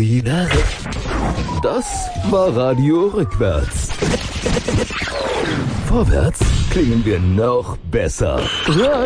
Ui, das war Radio rückwärts. Vorwärts klingen wir noch besser.